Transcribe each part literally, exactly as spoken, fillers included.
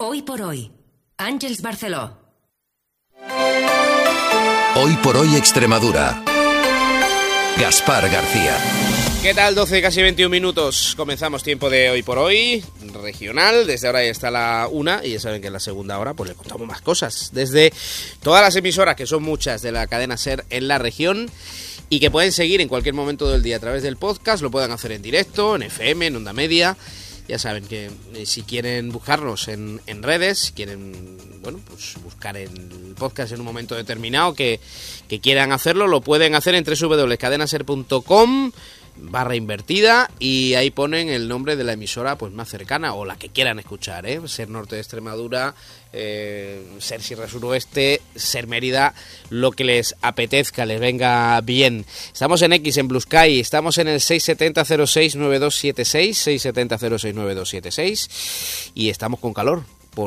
Hoy por hoy, Àngels Barceló. Hoy por hoy Extremadura. Gaspar García. ¿Qué tal? doce, casi veintiún minutos. Comenzamos tiempo de Hoy por Hoy, regional. Desde ahora ya está la una y ya saben que en la segunda hora pues le contamos más cosas. Desde todas las emisoras, que son muchas, de la cadena SER en la región y que pueden seguir en cualquier momento del día a través del podcast. Lo pueden hacer en directo, en F M, en Onda Media. Ya saben que eh, si quieren buscarnos en, en redes, si quieren, bueno, pues buscar el podcast en un momento determinado que, que quieran hacerlo, lo pueden hacer en doble u doble u doble u punto cadenaser punto com barra invertida y ahí ponen el nombre de la emisora pues más cercana o la que quieran escuchar, ¿eh? Ser Norte de Extremadura, eh, Ser Sierra Suroeste, Ser Mérida, lo que les apetezca, les venga bien. Estamos en X, en Blue Sky, estamos en el seis siete cero cero seis nueve dos siete seis, seis siete cero cero seis nueve dos siete seis y estamos con calor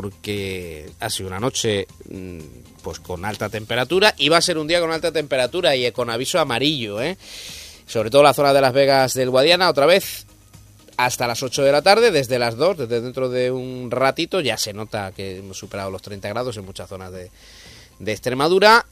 porque ha sido una noche pues con alta temperatura y va a ser un día con alta temperatura y con aviso amarillo, ¿eh? Sobre todo la zona de Las Vegas del Guadiana, otra vez hasta las ocho de la tarde, desde las dos, desde dentro de un ratito, ya se nota que hemos superado los treinta grados en muchas zonas de, de Extremadura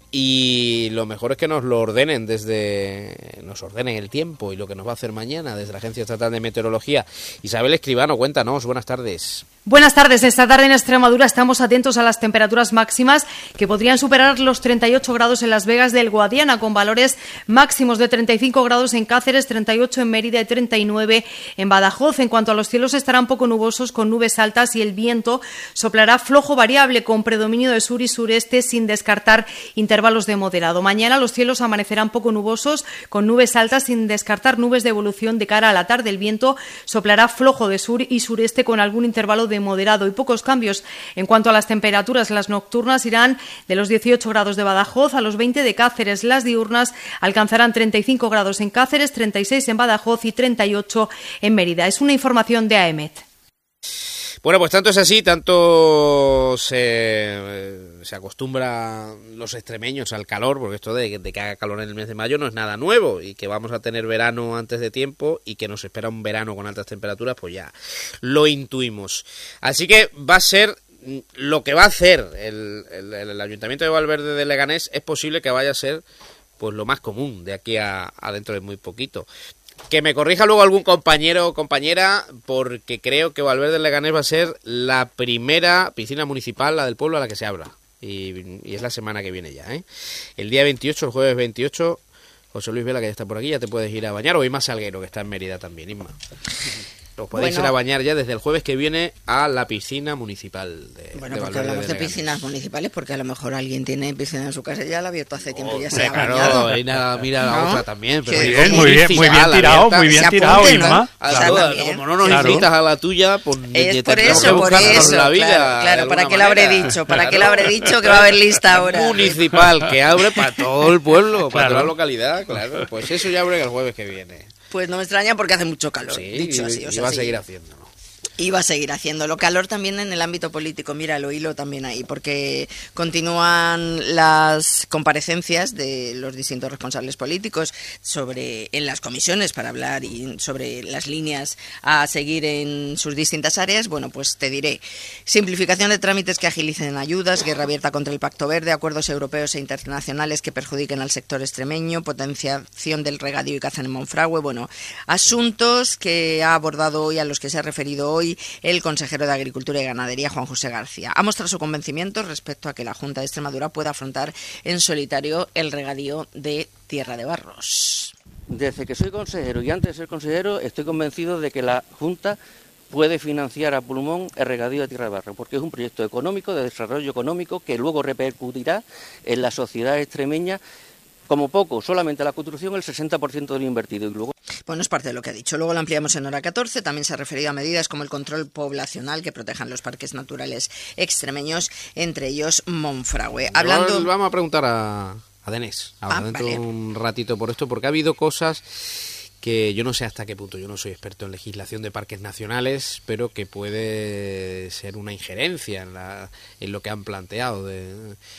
y lo mejor es que nos lo ordenen desde, nos ordenen el tiempo y lo que nos va a hacer mañana desde la Agencia Estatal de Meteorología. Isabel Escribano, cuéntanos, buenas tardes. Buenas tardes. Esta tarde en Extremadura estamos atentos a las temperaturas máximas que podrían superar los treinta y ocho grados en Las Vegas del Guadiana, con valores máximos de treinta y cinco grados en Cáceres, treinta y ocho en Mérida y treinta y nueve en Badajoz. En cuanto a los cielos, estarán poco nubosos con nubes altas y el viento soplará flojo variable con predominio de sur y sureste sin descartar intervalos de moderado. Mañana los cielos amanecerán poco nubosos con nubes altas sin descartar nubes de evolución de cara a la tarde. El viento soplará flojo de sur y sureste con algún intervalo de moderado y pocos cambios. En cuanto a las temperaturas, las nocturnas irán de los dieciocho grados de Badajoz a los veinte de Cáceres. Las diurnas alcanzarán treinta y cinco grados en Cáceres, treinta y seis en Badajoz y treinta y ocho en Mérida. Es una información de AEMET. Bueno, pues tanto es así, tanto se, se acostumbra los extremeños al calor, porque esto de, de que haga calor en el mes de mayo no es nada nuevo, y que vamos a tener verano antes de tiempo y que nos espera un verano con altas temperaturas, pues ya lo intuimos. Así que va a ser lo que va a hacer el, el, el Ayuntamiento de Valverde de Leganés, es posible que vaya a ser pues lo más común de aquí a, a dentro de muy poquito. Que me corrija luego algún compañero o compañera, porque creo que Valverde del Leganés va a ser la primera piscina municipal, la del pueblo, a la que se abra. Y, y es la semana que viene ya, ¿eh? El día veintiocho, el jueves veintiocho, José Luis Vela, que ya está por aquí, ya te puedes ir a bañar. O Isma Salguero, que está en Mérida también, Isma. Os podéis bueno, ir a bañar ya desde el jueves que viene a la piscina municipal de Bueno, de porque hablamos de, de piscinas municipales, porque a lo mejor alguien tiene piscina en su casa y ya la ha abierto hace tiempo y ya se ha claro, bañado. Y nada, mira la ¿no? otra también. Pero muy bien, muy bien, muy bien tirado, muy bien tirado, Isma. Claro, como no nos claro. invitas a la tuya, pues es por eso, por eso, la vida. Claro, claro ¿para qué le habré dicho? ¿Para qué le habré dicho que va a haber lista ahora? Municipal, que abre para todo el pueblo, para toda la localidad, claro. Pues eso ya abre el jueves que viene. Pues no me extraña porque hace mucho calor, sí, dicho así. Y, o y sea, va a sí. seguir haciendo. Y va a seguir haciéndolo. Calor también en el ámbito político. Mira, lo hilo también ahí, porque continúan las comparecencias de los distintos responsables políticos sobre en las comisiones para hablar y sobre las líneas a seguir en sus distintas áreas. Bueno, pues te diré. Simplificación de trámites que agilicen ayudas, guerra abierta contra el Pacto Verde, acuerdos europeos e internacionales que perjudiquen al sector extremeño, potenciación del regadío y caza en Monfragüe. Bueno, asuntos que ha abordado hoy, a los que se ha referido hoy el consejero de Agricultura y Ganadería, Juan José García. Ha mostrado su convencimiento respecto a que la Junta de Extremadura pueda afrontar en solitario el regadío de Tierra de Barros. Desde que soy consejero y antes de ser consejero estoy convencido de que la Junta puede financiar a pulmón el regadío de Tierra de Barros, porque es un proyecto económico, de desarrollo económico, que luego repercutirá en la sociedad extremeña. Como poco, solamente la construcción el sesenta por ciento de lo invertido y luego... Bueno, es parte de lo que ha dicho. Luego lo ampliamos en hora catorce. También se ha referido a medidas como el control poblacional que protejan los parques naturales extremeños, entre ellos Monfragüe. Hablando... No, vamos a preguntar a, a Denés ahora ah, dentro vale. de un ratito por esto, porque ha habido cosas que yo no sé hasta qué punto, yo no soy experto en legislación de parques nacionales, pero que puede ser una injerencia en, la, en lo que han planteado. De,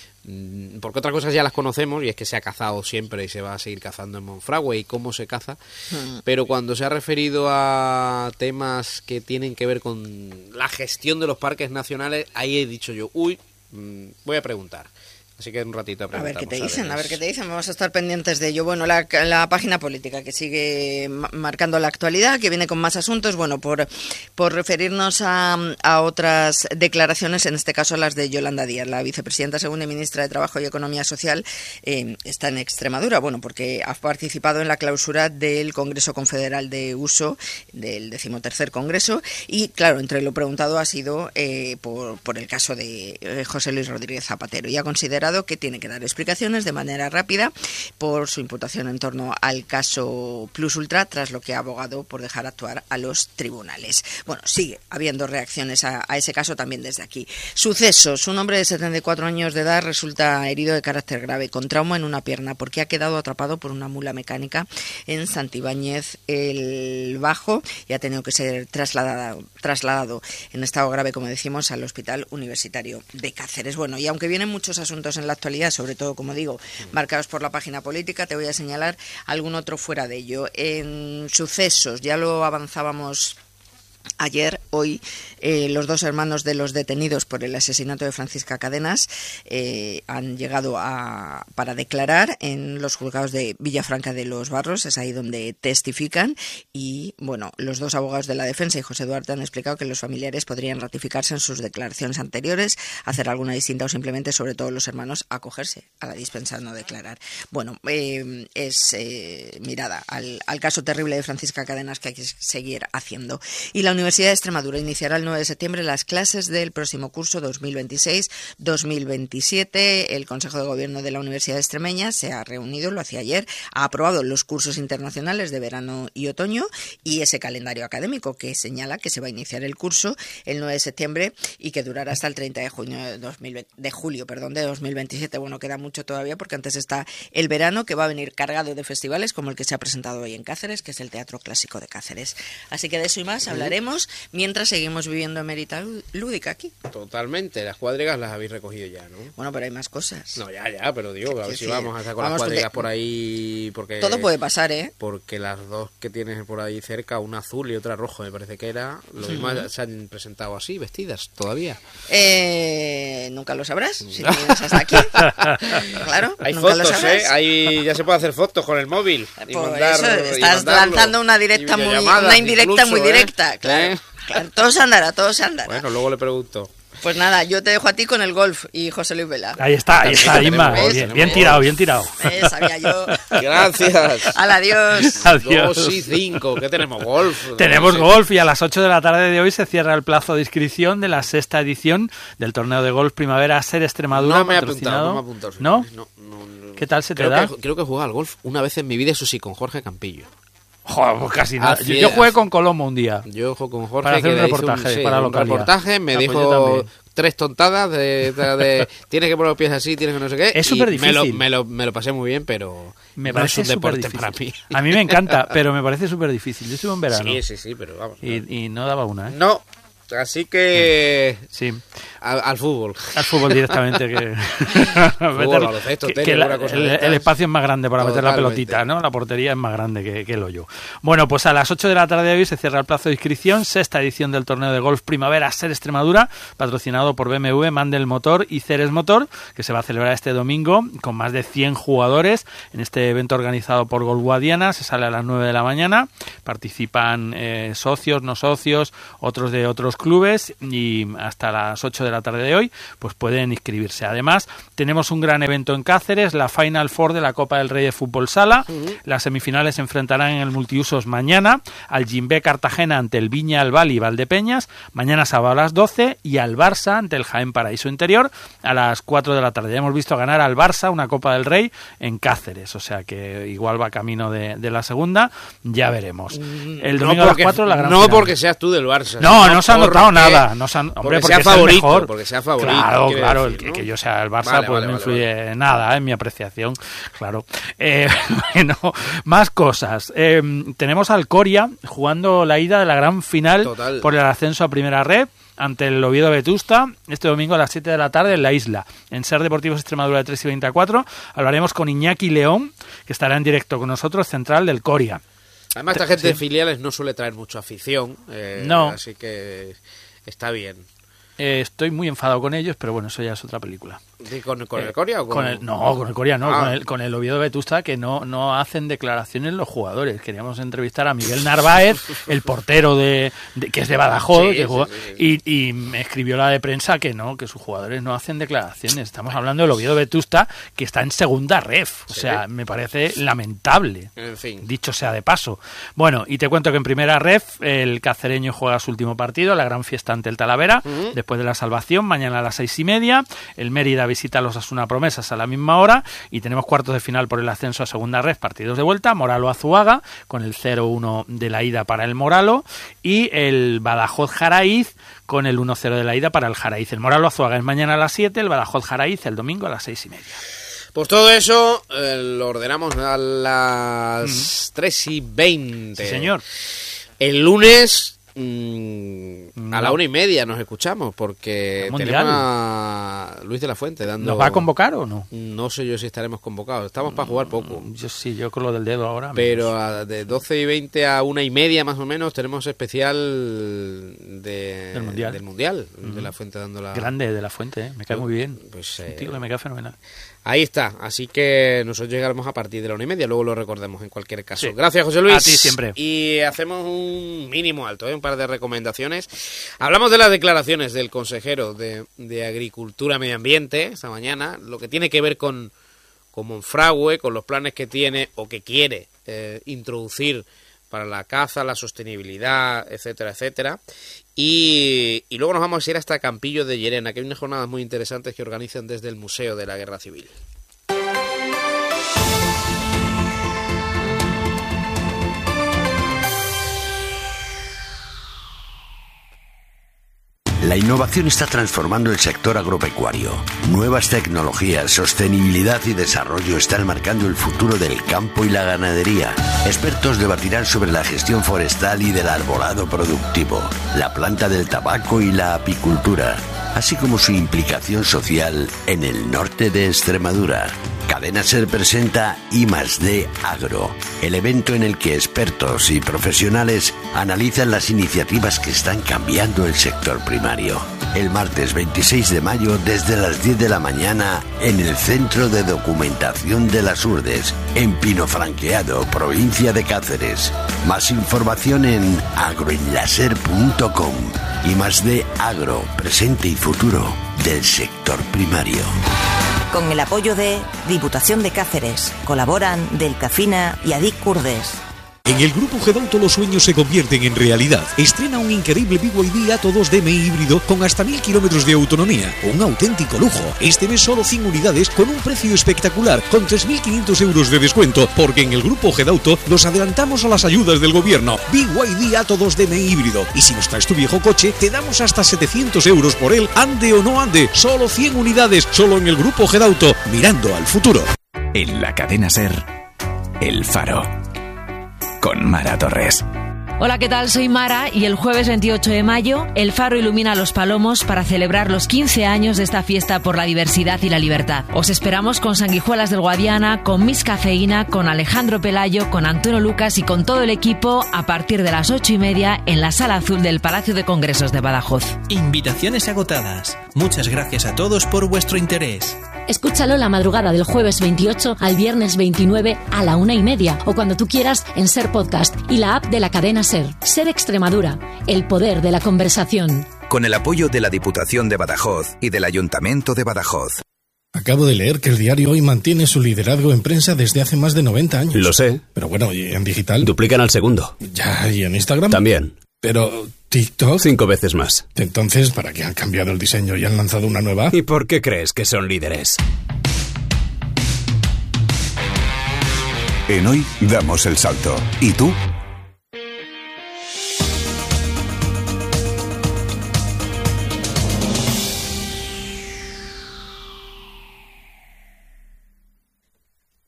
porque otras cosas ya las conocemos, y es que se ha cazado siempre y se va a seguir cazando en Monfragüe y cómo se caza, hmm. pero cuando se ha referido a temas que tienen que ver con la gestión de los parques nacionales, ahí he dicho yo, uy, voy a preguntar. Así que un ratito a ver qué te dicen, a ver qué te dicen, vamos a estar pendientes de ello. Bueno, la, la página política que sigue marcando la actualidad, que viene con más asuntos, bueno, por, por referirnos a, a otras declaraciones, en este caso las de Yolanda Díaz, la vicepresidenta segunda y ministra de Trabajo y Economía Social, eh, está en Extremadura, bueno, porque ha participado en la clausura del Congreso Confederal de Uso, del decimotercer Congreso, y claro, entre lo preguntado ha sido eh, por, por el caso de eh, José Luis Rodríguez Zapatero, y ha considerado que tiene que dar explicaciones de manera rápida por su imputación en torno al caso Plus Ultra, tras lo que ha abogado por dejar actuar a los tribunales. Bueno, sigue habiendo reacciones a, a ese caso también desde aquí. Sucesos. Un hombre de setenta y cuatro años de edad resulta herido de carácter grave, con trauma en una pierna, porque ha quedado atrapado por una mula mecánica en Santibáñez el Bajo y ha tenido que ser trasladado, trasladado en estado grave, como decimos, al Hospital Universitario de Cáceres. Bueno, y aunque vienen muchos asuntos en la actualidad, sobre todo, como digo, marcados por la página política, te voy a señalar algún otro fuera de ello. En sucesos, ya lo avanzábamos ayer, hoy, eh, los dos hermanos de los detenidos por el asesinato de Francisca Cadenas eh, han llegado a, para declarar en los juzgados de Villafranca de los Barros, es ahí donde testifican, y bueno, los dos abogados de la defensa y José Duarte han explicado que los familiares podrían ratificarse en sus declaraciones anteriores, hacer alguna distinta o simplemente, sobre todo los hermanos, acogerse a la dispensa no declarar. Bueno, eh, es eh, mirada al, al caso terrible de Francisca Cadenas que hay que seguir haciendo. Y la Universidad de Extremadura iniciará el nueve de septiembre las clases del próximo curso dos mil veintiséis dos mil veintisiete. El Consejo de Gobierno de la Universidad Extremeña se ha reunido, lo hacía ayer, ha aprobado los cursos internacionales de verano y otoño y ese calendario académico que señala que se va a iniciar el curso el nueve de septiembre y que durará hasta el treinta de junio de, dos mil veinte, de julio perdón, de dos mil veintisiete. Bueno, queda mucho todavía porque antes está el verano, que va a venir cargado de festivales como el que se ha presentado hoy en Cáceres, que es el Teatro Clásico de Cáceres. Así que de eso y más hablaremos mientras seguimos viviendo emerita lúdica aquí. Totalmente, las cuadrigas las habéis recogido ya, ¿no? Bueno, pero hay más cosas. No, ya, ya, pero digo, a ver si vamos a estar con las cuadrigas por ahí, porque... Todo puede pasar, ¿eh? Porque las dos que tienes por ahí cerca, una azul y otra roja, me parece que era, lo mismo uh-huh. se han presentado así, vestidas, todavía. Eh, nunca lo sabrás, si vienes hasta aquí. Claro, hay nunca fotos, lo sabrás. ¿eh? Hay, ya se puede hacer fotos con el móvil. Y por mandar, eso, y estás lanzando una directa muy, una indirecta incluso, muy directa, ¿eh? Claro. Claro, todo se andará, todo se andará. Bueno, luego le pregunto. Pues nada, yo te dejo a ti con el golf y José Luis Vela. Ahí está, ahí está, Inma. Bien, bien tirado, bien tirado. Eh, sabía yo. Gracias. Al adiós. Adiós. Dos y cinco, ¿qué tenemos? Golf. Tenemos golf y a las ocho de la tarde de hoy se cierra el plazo de inscripción de la sexta edición del torneo de golf Primavera Ser Extremadura. No me ha apuntado, no me ha apuntado. ¿No? No, no, no. ¿Qué tal se te creo da? Que, creo que he jugado al golf una vez en mi vida, eso sí, con Jorge Campillo. Joder, pues casi nada. Yo, yo jugué con Colombo un día. Yo jugué con Jorge. Para hacer que un reportaje, un, sí, para un reportaje, me ah, dijo pues tres tontadas de, de, de tienes que poner los pies así, tienes que no sé qué. Es súper difícil. Me lo, me, lo, me lo pasé muy bien, pero me no parece es un deporte difícil. para mí. A mí me encanta, pero me parece súper difícil. Yo estuve en verano. Sí, sí, sí, pero vamos. Y, y no daba una, ¿eh? No. Así que sí, al, al fútbol. Al fútbol directamente. que fútbol, meter, baloncesto, que, tenis, que la, una cosa el, el espacio es más grande para Totalmente. meter la pelotita, ¿no? La portería es más grande que, que el hoyo. Bueno, pues a las ocho de la tarde de hoy se cierra el plazo de inscripción, sexta edición del torneo de golf Primavera Ser Extremadura, patrocinado por B M W, Mandel Motor y Ceres Motor, que se va a celebrar este domingo con más de cien jugadores en este evento organizado por Golf Guadiana. Se sale a las nueve de la mañana, participan eh, socios, no socios, otros de otros clubes, y hasta las ocho de la tarde de hoy pues pueden inscribirse. Además, tenemos un gran evento en Cáceres, la Final Four de la Copa del Rey de Fútbol Sala. Uh-huh. Las semifinales se enfrentarán en el multiusos mañana al Jimbe Cartagena ante el Viña Albal y Valdepeñas, mañana sábado a las doce, y al Barça ante el Jaén Paraíso Interior a las cuatro de la tarde. Ya hemos visto ganar al Barça una Copa del Rey en Cáceres, o sea que igual va camino de, de la segunda, ya veremos. El domingo no porque, a las cuatro la gran No final. Porque seas tú del Barça. No, no, no se ha notado nada. No se ha, hombre, porque es favorito, el mejor. mejor. porque sea favorito. Claro, claro, decir, el, ¿no? que yo sea el Barça Vale, pues vale, no vale, influye vale. nada en mi apreciación, claro. Eh, bueno, más cosas. Eh, tenemos al Coria jugando la ida de la gran final Total. por el ascenso a Primera Red ante el Oviedo Vetusta, este domingo a las siete de la tarde en la Isla. En Ser Deportivos Extremadura de tres y veinticuatro hablaremos con Iñaki León, que estará en directo con nosotros, central del Coria. Además, esta gente Sí. de filiales no suele traer mucha afición, eh, No. así que está bien. Eh, estoy muy enfadado con ellos, pero bueno, eso ya es otra película. ¿Con, con Eh, el Coria o con...? con el, no, con el Coria no, Ah. con, el, con el Oviedo Vetusta, que no, no hacen declaraciones los jugadores. Queríamos entrevistar a Miguel Narváez, el portero de, de- que es de Badajoz, Sí, que sí, jugó, sí, sí. Y, y me escribió la de prensa que no, que sus jugadores no hacen declaraciones. Estamos hablando del Oviedo Vetusta, que está en segunda ref. O Sí. sea, me parece lamentable. En fin. Dicho sea de paso. Bueno, y te cuento que en primera ref el cacereño juega su último partido, la gran fiesta ante el Talavera, Ujú. después de la salvación, mañana a las seis y media. El Mérida visita a los Asuna Promesas a la misma hora y tenemos cuartos de final por el ascenso a segunda ref, partidos de vuelta, Moralo Azuaga, con el cero uno de la ida para el Moralo, y el Badajoz Jaraíz con el uno cero de la ida para el Jaraíz. El Moralo Azuaga es mañana a las siete, el Badajoz Jaraíz el domingo a las seis y media. Pues todo eso eh, lo ordenamos a las tres y veinte. Sí, señor. El lunes mm, a No. la una y media nos escuchamos porque Mundial. tenemos a Luis de la Fuente dando... ¿Nos va a convocar o no? No sé yo si estaremos convocados. Estamos para jugar poco. Yo sí, yo con lo del dedo ahora. Pero a- de doce y veinte a una y media más o menos tenemos especial de, Del Mundial. del mundial, de la Fuente dando la... Grande de la Fuente, ¿eh? Me cae muy bien. Pues, Un eh, tío que me cae fenomenal. Ahí está, así que nosotros llegaremos a partir de la una y media, luego lo recordemos en cualquier caso. Sí. Gracias, José Luis. A ti siempre. Y hacemos un mínimo alto, ¿eh? Un par de recomendaciones. Hablamos de las declaraciones del consejero de, de Agricultura y Medio Ambiente esta mañana, lo que tiene que ver con, con Monfragüe, con los planes que tiene o que quiere eh, introducir para la caza, la sostenibilidad, etcétera, etcétera. Y, y luego nos vamos a ir hasta Campillo de Llerena, que hay unas jornadas muy interesantes que organizan desde el Museo de la Guerra Civil. La innovación está transformando el sector agropecuario. Nuevas tecnologías, sostenibilidad y desarrollo están marcando el futuro del campo y la ganadería. Expertos debatirán sobre la gestión forestal y del arbolado productivo, la planta del tabaco y la apicultura, así como su implicación social en el norte de Extremadura. Cadena Ser presenta I más D Agro, el evento en el que expertos y profesionales analizan las iniciativas que están cambiando el sector primario. El martes veintiséis de mayo desde las diez de la mañana en el Centro de Documentación de las Urdes, en Pinofranqueado, provincia de Cáceres. Más información en agroenlaser punto com. I más D Agro, presente y futuro del sector primario. Con el apoyo de Diputación de Cáceres, colaboran Delcafina y Adic Curdes. En el Grupo Gedauto los sueños se convierten en realidad. Estrena un increíble B Y D Atto dos D M I híbrido con hasta mil kilómetros de autonomía. Un auténtico lujo. Este mes solo cien unidades con un precio espectacular, con tres mil quinientos euros de descuento, porque en el Grupo Gedauto nos adelantamos a las ayudas del gobierno. B Y D Atto dos D M I híbrido. Y si nos traes tu viejo coche, te damos hasta setecientos euros por él, ande o no ande. Solo cien unidades, solo en el Grupo Gedauto, mirando al futuro. En la cadena Ser, El Faro, con Mara Torres. Hola, ¿qué tal? Soy Mara y el jueves veintiocho de mayo El Faro ilumina los palomos para celebrar los quince años de esta fiesta por la diversidad y la libertad. Os esperamos con Sanguijuelas del Guadiana, con Miss Cafeína, con Alejandro Pelayo, con Antonio Lucas y con todo el equipo a partir de las ocho y media en la Sala Azul del Palacio de Congresos de Badajoz. Invitaciones agotadas. Muchas gracias a todos por vuestro interés. Escúchalo la madrugada del jueves veintiocho al viernes veintinueve a la una y media o cuando tú quieras en Ser Podcast y la app de la cadena Ser. Ser Extremadura, el poder de la conversación. Con el apoyo de la Diputación de Badajoz y del Ayuntamiento de Badajoz. Acabo de leer que el diario Hoy mantiene su liderazgo en prensa desde hace más de noventa años. Lo sé. Pero bueno, ¿y en digital? Duplican al segundo. Ya, ¿y en Instagram? También. Pero TikTok... Cinco veces más. Entonces, ¿para qué han cambiado el diseño y han lanzado una nueva? ¿Y por qué crees que son líderes? En Hoy damos el salto. ¿Y tú?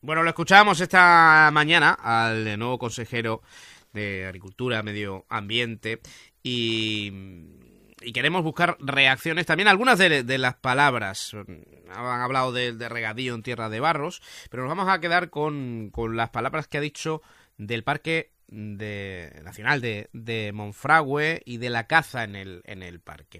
Bueno, lo escuchábamos esta mañana al nuevo consejero de Agricultura, Medio Ambiente y, y queremos buscar reacciones. También algunas de, de las palabras. Han hablado de, de regadío en tierra de barros, pero nos vamos a quedar con, con las palabras que ha dicho del Parque de, Nacional de, de Monfragüe y de la caza en el, en el parque.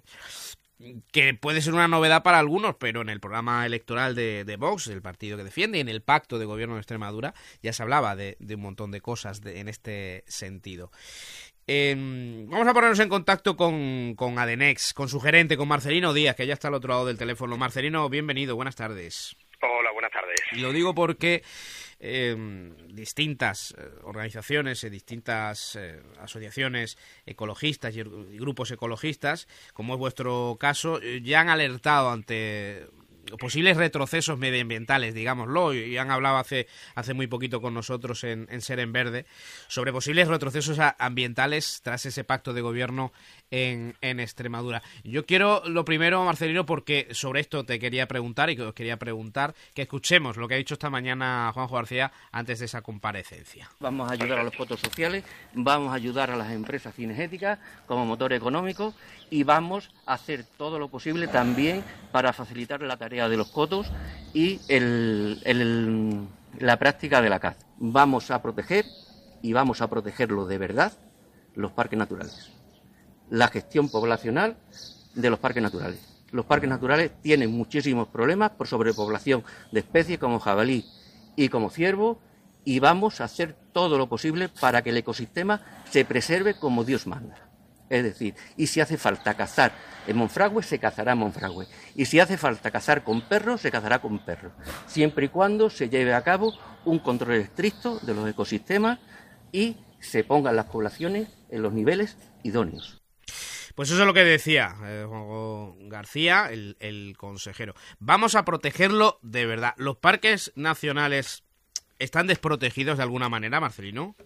Que puede ser una novedad para algunos, pero en el programa electoral de, de Vox, el partido que defiende, y en el pacto de gobierno de Extremadura, ya se hablaba de, de un montón de cosas de, en este sentido. Eh, vamos a ponernos en contacto con, con Adenex, con su gerente, con Marcelino Díaz, que ya está al otro lado del teléfono. Marcelino, bienvenido, buenas tardes. Hola, buenas tardes. Y lo digo porque eh, distintas organizaciones, eh, distintas eh, asociaciones ecologistas y, y grupos ecologistas, como es vuestro caso, eh, ya han alertado ante posibles retrocesos medioambientales, digámoslo, y han hablado hace hace muy poquito con nosotros en, en Ser en Verde sobre posibles retrocesos ambientales tras ese pacto de gobierno en, en Extremadura. Yo quiero, lo primero, Marcelino, porque sobre esto te quería preguntar y que os quería preguntar, que escuchemos lo que ha dicho esta mañana Juanjo García antes de esa comparecencia. Vamos a ayudar a los cotos sociales, vamos a ayudar a las empresas cinegéticas como motor económico y vamos a hacer todo lo posible también para facilitar la tarea de los cotos y el, el, la práctica de la caza. Vamos a proteger, y vamos a protegerlo de verdad, los parques naturales. La gestión poblacional de los parques naturales. Los parques naturales tienen muchísimos problemas por sobrepoblación de especies como jabalí y como ciervo, y vamos a hacer todo lo posible para que el ecosistema se preserve como Dios manda. Es decir, y si hace falta cazar en Monfragüe, se cazará en Monfragüe. Y si hace falta cazar con perros, se cazará con perros. Siempre y cuando se lleve a cabo un control estricto de los ecosistemas y se pongan las poblaciones en los niveles idóneos. Pues eso es lo que decía eh, Juan García, el, el consejero. Vamos a protegerlo de verdad. ¿Los parques nacionales están desprotegidos de alguna manera, Marcelino?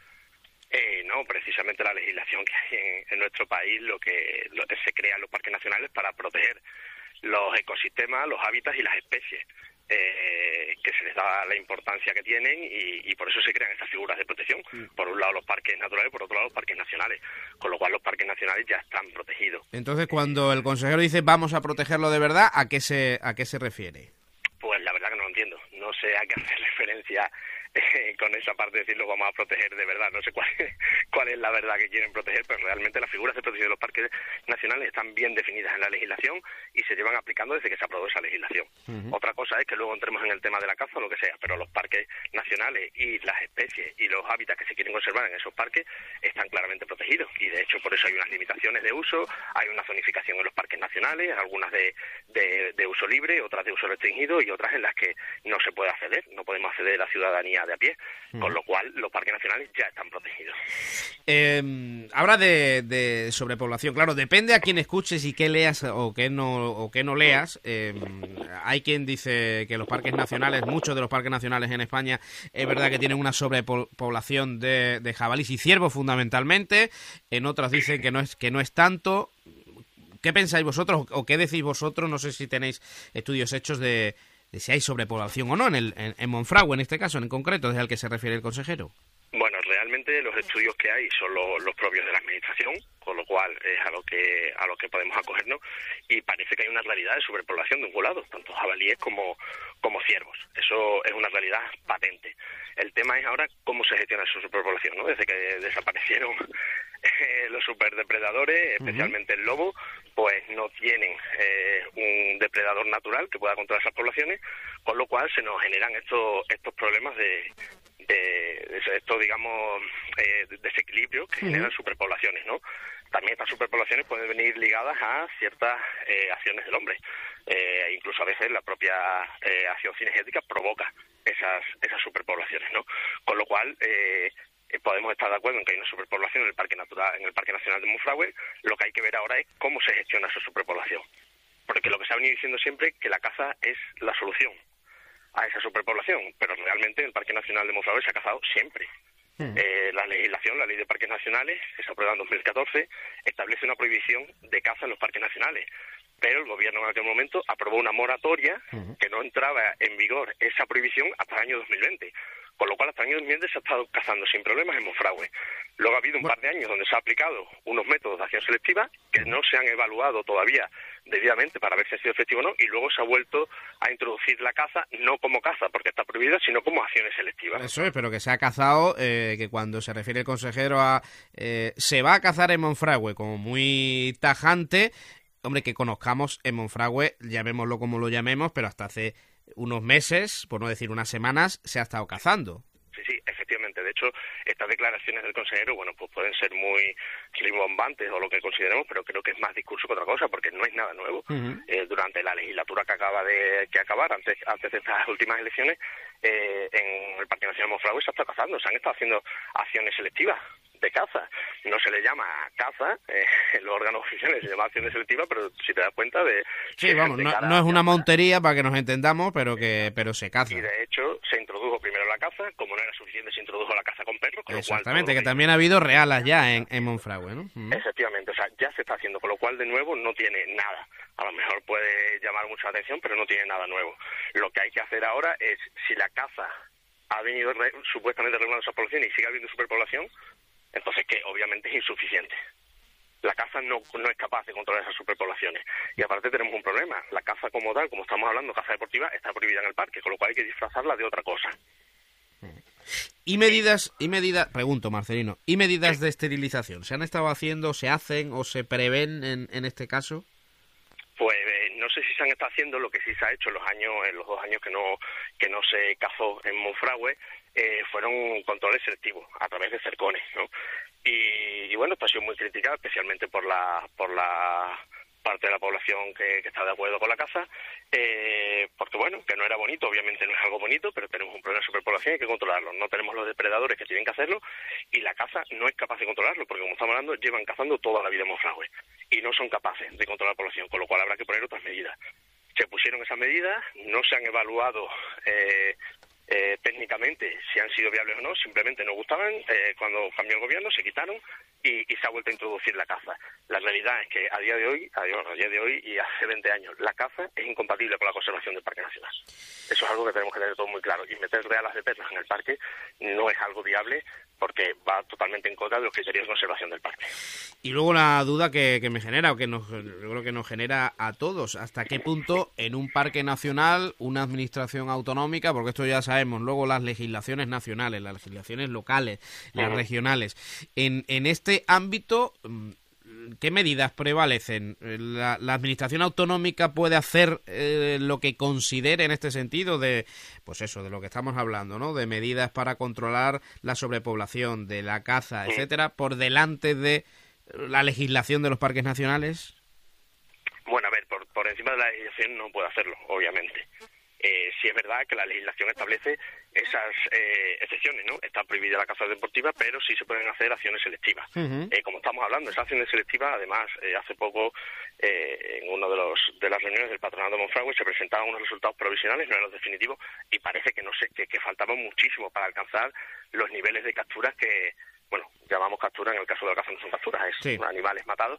Eh, no, precisamente la legislación que hay en, en nuestro país, lo que, lo que se crean los parques nacionales para proteger los ecosistemas, los hábitats y las especies, eh, que se les da la importancia que tienen y, y por eso se crean estas figuras de protección. Por un lado los parques naturales, por otro lado los parques nacionales, con lo cual los parques nacionales ya están protegidos. Entonces, cuando el consejero dice vamos a protegerlo de verdad, ¿a qué se, a qué se refiere? Pues la verdad que no lo entiendo. No sé a qué hacer referencia eh, con esa parte de decir lo vamos a proteger de verdad. No sé cuál es, cuál es la verdad que quieren proteger, pero realmente las figuras de protección de los parques nacionales están bien definidas en la legislación y se llevan aplicando desde que se aprobó esa legislación. Uh-huh. Otra cosa es que luego entremos en el tema de la caza o lo que sea, pero los parques nacionales y las especies y los hábitats que se quieren conservar en esos parques están claramente protegidos y de hecho por eso hay unas limitaciones de uso, hay una zonificación en los parques nacionales, algunas de, de, de uso libre, otras de uso restringido y otras en las que no se puede acceder, no podemos acceder a la ciudadanía de a pie, uh-huh. Con lo cual los parques nacionales ya están protegidos. Eh, habla de, de sobrepoblación, claro, depende a quién escuches y qué leas o qué no, o qué no leas. Eh, hay quien dice que los parques nacionales, muchos de los parques nacionales en España, es verdad que tienen una sobrepoblación de, de jabalíes y ciervos fundamentalmente, en otros dicen que no es, que no es tanto. ¿Qué pensáis vosotros o qué decís vosotros? No sé si tenéis estudios hechos de, de si hay sobrepoblación o no en, el, en, en Monfragüe, en este caso, en concreto, desde al que se refiere el consejero. Bueno, realmente los estudios que hay son lo, los propios de la administración, con lo cual es a lo que a lo que podemos acogernos y parece que hay una realidad de sobrepoblación de un lado, tanto jabalíes como como ciervos. Eso es una realidad patente. El tema es ahora cómo se gestiona esa superpoblación, ¿no? Desde que desaparecieron eh, los superdepredadores, especialmente uh-huh. el lobo, pues no tienen eh, un depredador natural que pueda controlar esas poblaciones, con lo cual se nos generan estos estos problemas de de, de estos, digamos, eh, desequilibrios que uh-huh. generan superpoblaciones, ¿no? También estas superpoblaciones pueden venir ligadas a ciertas eh, acciones del hombre. Eh, incluso a veces la propia eh, acción cinegética provoca esas esas superpoblaciones, ¿no? Con lo cual eh, podemos estar de acuerdo en que hay una superpoblación en el Parque Natural, en el Parque Nacional de Monfragüe. Lo que hay que ver ahora es cómo se gestiona esa superpoblación, porque lo que se ha venido diciendo siempre es que la caza es la solución a esa superpoblación, pero realmente en el Parque Nacional de Monfragüe se ha cazado siempre. Mm. Eh, la legislación, la Ley de Parques Nacionales, que se aprueba en dos mil catorce, establece una prohibición de caza en los parques nacionales, pero el gobierno en aquel momento aprobó una moratoria uh-huh. que no entraba en vigor esa prohibición hasta el año dos mil veinte. Con lo cual, hasta el año dos mil veinte se ha estado cazando sin problemas en Monfragüe. Luego ha habido un par de años donde se ha aplicado unos métodos de acción selectiva que no se han evaluado todavía debidamente para ver si ha sido efectivo o no, y luego se ha vuelto a introducir la caza, no como caza, porque está prohibida, sino como acciones selectivas. Eso es, pero que se ha cazado, eh, que cuando se refiere el consejero a eh, se va a cazar en Monfragüe, como muy tajante, hombre, que conozcamos en Monfragüe, llamémoslo como lo llamemos, pero hasta hace unos meses, por no decir unas semanas, se ha estado cazando. Sí, sí, efectivamente. De hecho, estas declaraciones del consejero, bueno, pues pueden ser muy rimbombantes o lo que consideremos, pero creo que es más discurso que otra cosa, porque no es nada nuevo. Uh-huh. Eh, durante la legislatura que acaba de que acabar, antes antes de estas últimas elecciones, eh, en el Parque Nacional Monfragüe se ha estado cazando, se han estado haciendo acciones selectivas de caza. No se le llama caza, eh, en los órganos oficiales se llama acciones selectivas, pero si te das cuenta de... Sí, vamos, no, no es una montería para que nos entendamos, pero que pero se caza. Y de hecho se introdujo primero la caza, como no era suficiente se introdujo la caza con perros, con Exactamente, lo cual, que también ha habido realas ya en, en Monfragüe, ¿no? Uh-huh. Efectivamente, o sea, ya se está haciendo, con lo cual de nuevo no tiene nada. A lo mejor puede llamar mucha atención, pero no tiene nada nuevo. Lo que hay que hacer ahora es, si la caza ha venido re, supuestamente regulando esa población y sigue habiendo superpoblación, entonces que obviamente es insuficiente. La caza no, no es capaz de controlar esas superpoblaciones. Y aparte tenemos un problema. La caza como tal, como estamos hablando, caza deportiva, está prohibida en el parque, con lo cual hay que disfrazarla de otra cosa. ¿Y medidas, y medidas, pregunto Marcelino, ¿y medidas de esterilización? ¿Se han estado haciendo, se hacen o se prevén en, en este caso? Pues eh, no sé si se han estado haciendo. Lo que sí se ha hecho en los años, en los dos años que no que no se cazó en Monfragüe, eh, fueron controles selectivos a través de cercones, ¿no? Y, y bueno, esto ha sido muy criticado, especialmente por la por la parte de la población que, que está de acuerdo con la caza, eh, porque bueno, que no era bonito, obviamente no es algo bonito, pero tenemos un problema de superpoblación y hay que controlarlo. No tenemos los depredadores que tienen que hacerlo y la caza no es capaz de controlarlo, porque como estamos hablando, llevan cazando toda la vida en Monfragüe y no son capaces de controlar la población, con lo cual habrá que poner otras medidas. Se pusieron esas medidas, no se han evaluado eh, eh, técnicamente si han sido viables o no, simplemente no gustaban, eh, cuando cambió el gobierno se quitaron y, y se ha vuelto a introducir la caza. La realidad es que a día de hoy, a día de hoy y hace veinte años, la caza es incompatible con la conservación del Parque Nacional. Eso es algo que tenemos que tener todo muy claro, y meter realas de perlas en el parque no es algo viable porque va totalmente en contra de los criterios de conservación del parque. Y luego la duda que, que me genera, o que nos, yo creo que nos genera a todos, ¿hasta qué punto en un parque nacional, una administración autonómica, porque esto ya sabemos, luego las legislaciones nacionales, las legislaciones locales, las uh-huh. regionales, en, en este ámbito, ¿qué medidas prevalecen? ¿La, la administración autonómica puede hacer eh, lo que considere en este sentido de, pues eso, de lo que estamos hablando, ¿no? De medidas para controlar la sobrepoblación, de la caza, etcétera, por delante de la legislación de los parques nacionales? Bueno, a ver, por, por encima de la legislación no puede hacerlo, obviamente. Eh, sí es verdad que la legislación establece esas eh, excepciones, ¿no? Está prohibida la caza deportiva, pero sí se pueden hacer acciones selectivas. Uh-huh. Eh, como estamos hablando, esas acciones selectivas, además, eh, hace poco, eh, en una de, los, de las reuniones del Patronato de Monfragüe, se presentaban unos resultados provisionales, no eran los definitivos, y parece que no sé que, que faltaban muchísimo para alcanzar los niveles de capturas que, bueno, llamamos captura, en el caso de la caza no son capturas, es sí. animales matados,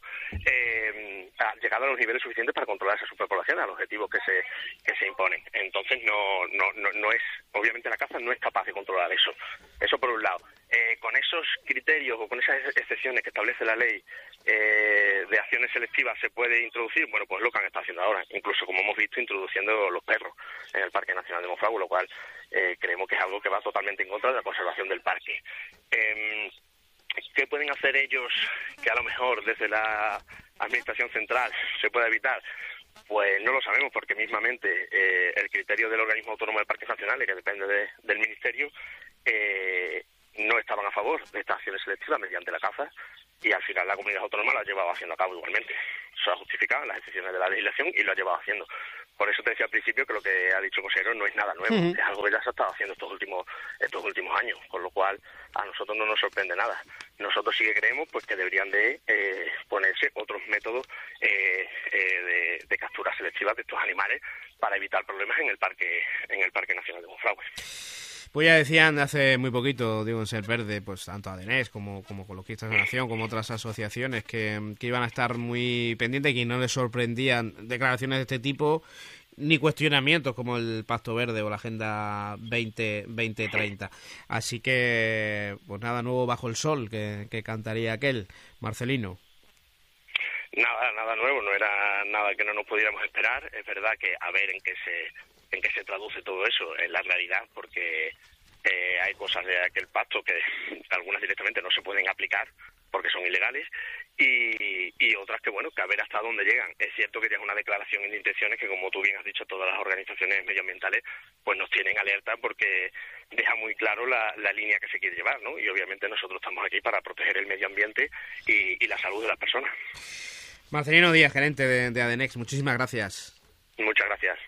eh, ha llegado a los niveles suficientes para controlar esa superpoblación, a los objetivos que se que se imponen. Entonces no no no, no es, obviamente la caza no es capaz de controlar eso. Eso por un lado. Eh, con esos criterios o con esas excepciones que establece la ley eh, de acciones selectivas se puede introducir, bueno, pues lo que han estado haciendo ahora, incluso como hemos visto introduciendo los perros en el Parque Nacional de Monfragüe, lo cual eh, creemos que es algo que va totalmente en contra de la conservación del parque. Eh, ¿Qué pueden hacer ellos que a lo mejor desde la Administración Central se pueda evitar? Pues no lo sabemos, porque mismamente eh, el criterio del organismo autónomo de parques nacionales, que depende de, del Ministerio, eh, no estaban a favor de estas acciones selectivas mediante la caza, y al final la comunidad autónoma lo ha llevado haciendo a cabo igualmente. Se ha justificado en las excepciones de la legislación y lo ha llevado haciendo. Por eso te decía al principio que lo que ha dicho el consejero no es nada nuevo, uh-huh. es algo que ya se ha estado haciendo estos últimos estos últimos años, con lo cual a nosotros no nos sorprende nada. Nosotros sí que creemos pues que deberían de eh, ponerse otros métodos eh, eh, de, de captura selectiva de estos animales para evitar problemas en el parque en el Parque Nacional de Monfragüe. Pues ya decían hace muy poquito, digo, en Ser Verde, pues tanto Adenés como, como Ecologistas de Nación, como otras asociaciones que, que iban a estar muy pendientes y que no les sorprendían declaraciones de este tipo, ni cuestionamientos como el Pacto Verde o la Agenda veinte treinta. Así que, pues nada nuevo bajo el sol, que, que cantaría aquel, Marcelino. Nada, nada nuevo, no era nada que no nos pudiéramos esperar. Es verdad que a ver en qué se en qué se traduce todo eso en la realidad, porque eh, hay cosas de aquel pacto que algunas directamente no se pueden aplicar porque son ilegales y, y otras que, bueno, que a ver hasta dónde llegan. Es cierto que ya es una declaración de intenciones que, como tú bien has dicho, todas las organizaciones medioambientales pues nos tienen alerta porque deja muy claro la, la línea que se quiere llevar, ¿no? Y obviamente nosotros estamos aquí para proteger el medio ambiente y, y la salud de las personas. Marcelino Díaz, gerente de, de Adenex, muchísimas gracias. Muchas gracias.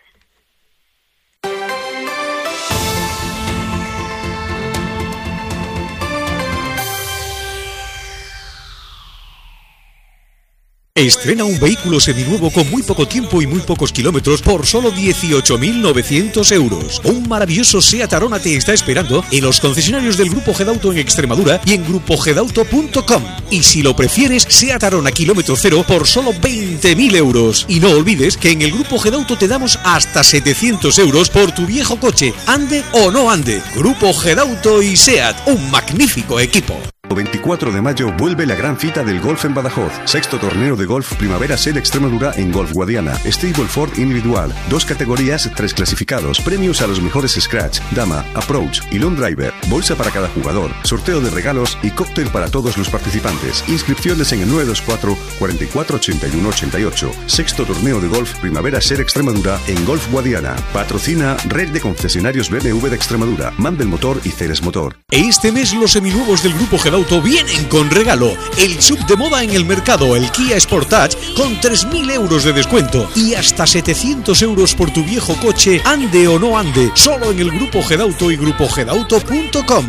Estrena un vehículo seminuevo con muy poco tiempo y muy pocos kilómetros por solo dieciocho mil novecientos euros. Un maravilloso Seat Arona te está esperando en los concesionarios del Grupo Gedauto en Extremadura y en grupo gedauto punto com. Y si lo prefieres, Seat Arona kilómetro cero por solo veinte mil euros. Y no olvides que en el Grupo Gedauto te damos hasta setecientos euros por tu viejo coche, ande o no ande. Grupo Gedauto y Seat, un magnífico equipo. veinticuatro de mayo vuelve la gran cita del golf en Badajoz. Sexto torneo de golf Primavera Ser Extremadura en Golf Guadiana. Stable Ford individual. Dos categorías, tres clasificados. Premios a los mejores scratch, dama, approach y long driver. Bolsa para cada jugador. Sorteo de regalos y cóctel para todos los participantes. Inscripciones en el nueve dos cuatro, cuarenta y cuatro, ochenta y uno, ochenta y ocho. Sexto torneo de golf Primavera Ser Extremadura en Golf Guadiana. Patrocina Red de Concesionarios B M W de Extremadura, Mandel Motor y Ceres Motor. Este mes los seminuevos del Grupo Gedauto vienen con regalo. El sub de moda en el mercado, el Kia Sportage, con tres mil euros de descuento y hasta setecientos euros por tu viejo coche, ande o no ande, solo en el Grupo Gedauto y grupo gedauto punto com.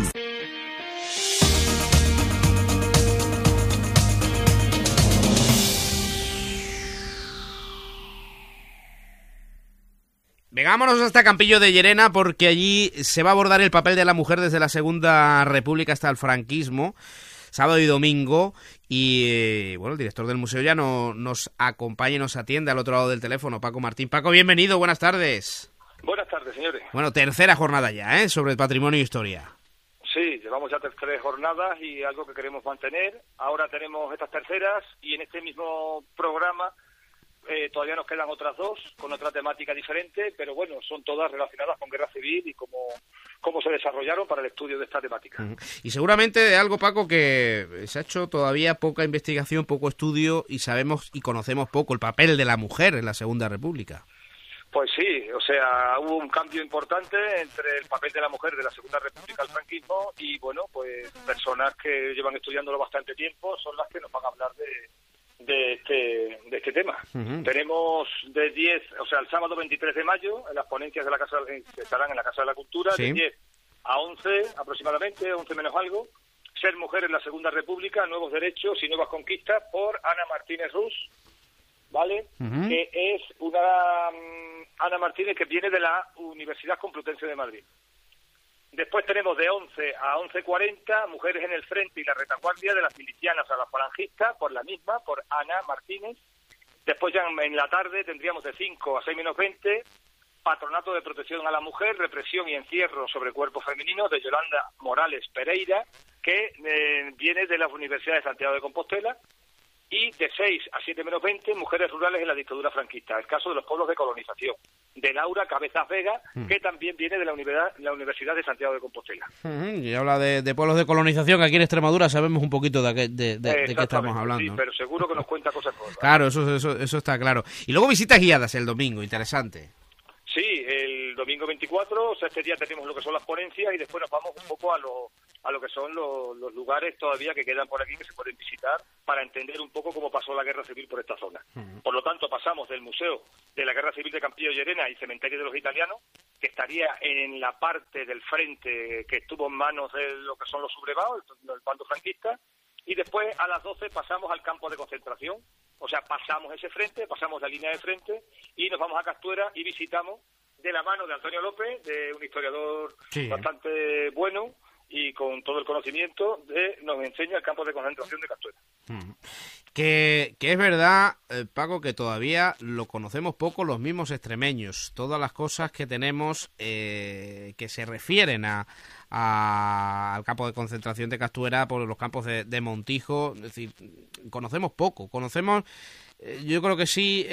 Vengámonos hasta Campillo de Llerena porque allí se va a abordar el papel de la mujer desde la Segunda República hasta el franquismo, sábado y domingo, y eh, bueno, el director del museo ya no, nos acompaña y nos atiende al otro lado del teléfono, Paco Martín. Paco, bienvenido, buenas tardes. Buenas tardes, señores. Bueno, tercera jornada ya, ¿eh?, sobre patrimonio e historia. Sí, llevamos ya tres jornadas y algo que queremos mantener. Ahora tenemos estas terceras y en este mismo programa Eh, todavía nos quedan otras dos con otra temática diferente, pero bueno, son todas relacionadas con guerra civil y cómo, cómo se desarrollaron para el estudio de esta temática. Uh-huh. Y seguramente de algo, Paco, que se ha hecho todavía poca investigación, poco estudio y sabemos y conocemos poco el papel de la mujer en la Segunda República. Pues sí, o sea, hubo un cambio importante entre el papel de la mujer de la Segunda República al franquismo y bueno, pues personas que llevan estudiándolo bastante tiempo son las que nos van a hablar de de este de este tema. Uh-huh. Tenemos de diez, o sea, el sábado veintitrés de mayo, en las ponencias de la Casa que estarán en la Casa de la Cultura, sí, de diez a once aproximadamente, once menos algo, Ser mujer en la Segunda República, nuevos derechos y nuevas conquistas, por Ana Martínez Rus, ¿vale? Uh-huh. Que es una um, Ana Martínez que viene de la Universidad Complutense de Madrid. Después tenemos de once a once cuarenta Mujeres en el Frente y la Retaguardia de las Milicianas a las Falangistas, por la misma, por Ana Martínez. Después ya en la tarde tendríamos de cinco a seis menos veinte Patronato de Protección a la Mujer, Represión y Encierro sobre Cuerpo Femenino, de Yolanda Morales Pereira, que eh, viene de la Universidad de Santiago de Compostela. Y de seis a siete menos veinte Mujeres Rurales en la Dictadura Franquista, el caso de los pueblos de colonización, de Laura Cabezas Vega, mm. que también viene de la Universidad, la Universidad de Santiago de Compostela. Uh-huh. Y habla de, de pueblos de colonización, que aquí en Extremadura sabemos un poquito de, de, de, de qué estamos hablando. Sí, pero seguro que nos cuenta cosas nuevas. Claro, eso, eso, eso está claro. Y luego visitas guiadas el domingo, interesante. Sí, el domingo veinticuatro, o sea, este día tenemos lo que son las ponencias y después nos vamos un poco a lo, a lo que son lo, los lugares todavía que quedan por aquí que se pueden visitar para entender un poco cómo pasó la guerra civil por esta zona. Uh-huh. Por lo tanto, pasamos del Museo de la Guerra Civil de Campillo Llerena y Cementerio de los Italianos, que estaría en la parte del frente que estuvo en manos de lo que son los sublevados, el, el bando franquista, y después a las doce pasamos al campo de concentración. O sea, pasamos ese frente, pasamos la línea de frente y nos vamos a Castuera y visitamos de la mano de Antonio López, de un historiador sí. bastante bueno y con todo el conocimiento, de, nos enseña el campo de concentración de Castuera. Mm. Que, que es verdad, eh, Paco, que todavía lo conocemos poco los mismos extremeños. Todas las cosas que tenemos eh, que se refieren a, a, al campo de concentración de Castuera por los campos de, de Montijo, es decir, conocemos poco. Conocemos, eh, yo creo que sí,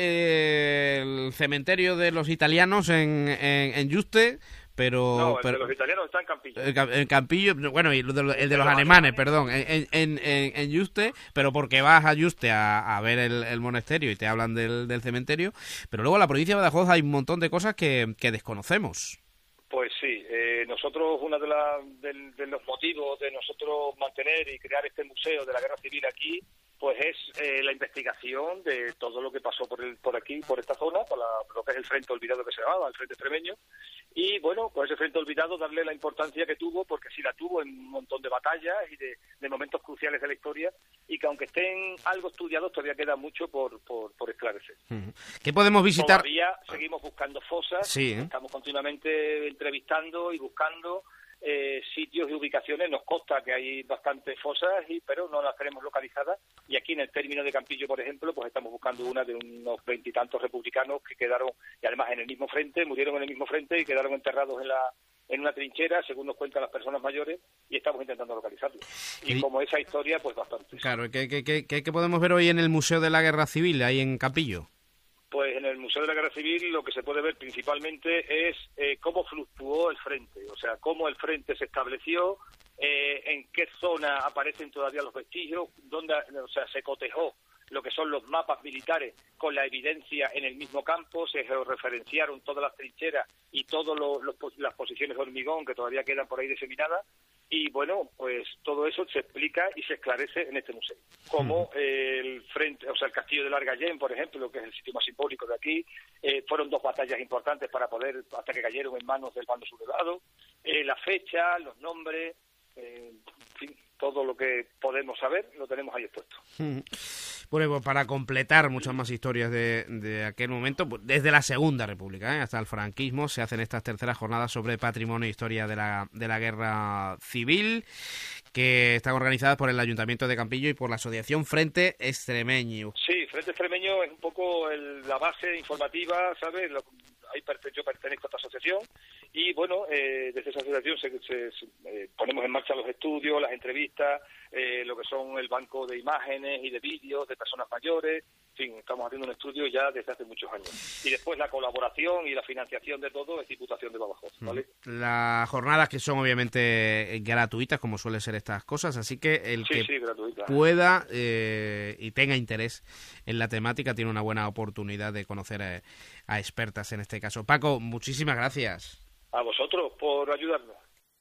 eh, el cementerio de los italianos en, en, en Yuste, pero... No, el pero, de los italianos está en Campillo. El, el Campillo, bueno, y el de, el de los alemanes, perdón, en, en, en, en Yuste, pero porque vas a Yuste a, a ver el, el monasterio y te hablan del, del cementerio, pero luego en la provincia de Badajoz hay un montón de cosas que, que desconocemos. Pues sí, eh, nosotros, uno de, la, de, de los motivos de nosotros mantener y crear este museo de la Guerra Civil aquí, pues es eh, la investigación de todo lo que pasó por el, por aquí, por esta zona, por la, lo que es el Frente Olvidado que se llamaba, el Frente Extremeño, y bueno, pues ese Frente Olvidado darle la importancia que tuvo, porque sí la tuvo en un montón de batallas y de, de momentos cruciales de la historia, y que aunque estén algo estudiados, todavía queda mucho por, por, por esclarecer. ¿Qué podemos visitar? Todavía seguimos buscando fosas, sí, ¿eh? Estamos continuamente entrevistando y buscando Eh, sitios y ubicaciones. Nos consta que hay bastantes fosas, y pero no las tenemos localizadas, y aquí en el término de Campillo, por ejemplo, pues estamos buscando una de unos veintitantos republicanos que quedaron, y además en el mismo frente, murieron en el mismo frente y quedaron enterrados en la en una trinchera, según nos cuentan las personas mayores, y estamos intentando localizarlos. Y ¿Qué? Como esa historia, pues bastante. Claro, ¿qué, qué, qué, qué podemos ver hoy en el Museo de la Guerra Civil, ahí en Campillo? Pues en el Museo de la Guerra Civil lo que se puede ver principalmente es eh, cómo fluctuó el frente, o sea, cómo el frente se estableció, eh, en qué zona aparecen todavía los vestigios, dónde, o sea, se cotejó lo que son los mapas militares con la evidencia en el mismo campo, se georreferenciaron todas las trincheras y todas las posiciones de hormigón que todavía quedan por ahí diseminadas. Y bueno, pues todo eso se explica y se esclarece en este museo. Como eh, el frente, o sea, el castillo de Largallén, por ejemplo, que es el sitio más simbólico de aquí, eh, fueron dos batallas importantes para poder, hasta que cayeron en manos del bando sublevado, eh, la fecha, los nombres, eh, en fin, todo lo que podemos saber lo tenemos ahí expuesto. Bueno, pues para completar muchas más historias de, de aquel momento, pues desde la Segunda República ¿eh? hasta el franquismo, se hacen estas terceras jornadas sobre patrimonio e historia de la, de la Guerra Civil, que están organizadas por el Ayuntamiento de Campillo y por la Asociación Frente Extremeño. Sí, Frente Extremeño es un poco el, la base informativa, ¿sabes? Lo, ahí yo pertenezco a esta asociación y bueno, eh, desde esa asociación se, se, se, eh, ponemos en marcha los estudios, las entrevistas, eh, lo que son el banco de imágenes y de vídeos de personas mayores, en fin, estamos haciendo un estudio ya desde hace muchos años. Y después la colaboración y la financiación de todo es Diputación de Badajoz, ¿vale? Las jornadas que son obviamente gratuitas, como suelen ser estas cosas, así que el sí, que sí, gratuita. pueda eh, y tenga interés en la temática tiene una buena oportunidad de conocer a, a expertas en este caso. Paco, muchísimas gracias. A vosotros por ayudarnos.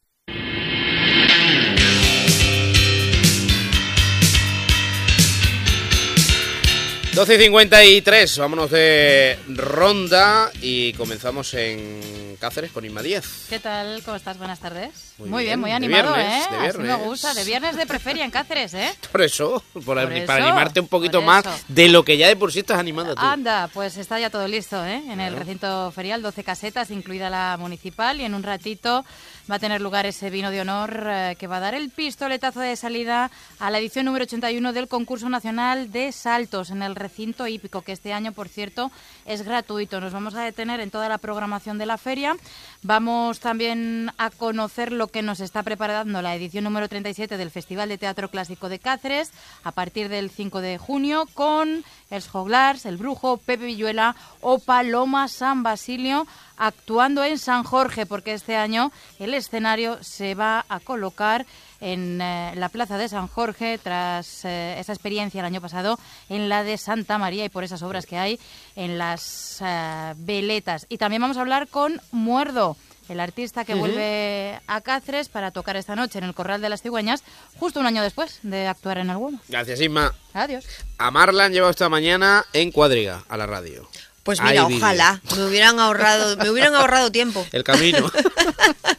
doce y cincuenta y tres, vámonos de ronda y comenzamos en Cáceres con Inma Díaz. ¿Qué tal? ¿Cómo estás? Buenas tardes. Muy, muy bien, bien, muy de animado, viernes, ¿eh? de Así viernes. me gusta, de viernes de preferia en Cáceres, ¿eh? Por eso, por Por para eso, animarte un poquito por más eso. de lo que ya de por sí estás animada tú. Anda, pues está ya todo listo, ¿eh? En el Claro. recinto ferial, doce casetas, incluida la municipal, y en un ratito va a tener lugar ese vino de honor eh, que va a dar el pistoletazo de salida a la edición número ochenta y uno del concurso nacional de saltos en el recinto hípico, que este año, por cierto, es gratuito. Nos vamos a detener en toda la programación de la feria. Vamos también a conocer lo que nos está preparando la edición número treinta y siete del Festival de Teatro Clásico de Cáceres a partir del cinco de junio con Els Joglars, El Brujo, Pepe Villuela o Paloma San Basilio actuando en San Jorge, porque este año el escenario se va a colocar en eh, la plaza de San Jorge tras eh, esa experiencia el año pasado en la de Santa María y por esas obras que hay en las eh, veletas. Y también vamos a hablar con Muerdo, el artista que Uh-huh. vuelve a Cáceres para tocar esta noche en el Corral de las Cigüeñas, justo un año después de actuar en el Huemo. Gracias, Isma. Adiós. A Mar la han llevado esta mañana en Cuadriga, a la radio. Pues mira, Hay ojalá, me hubieran ahorrado, me hubieran ahorrado tiempo. El camino.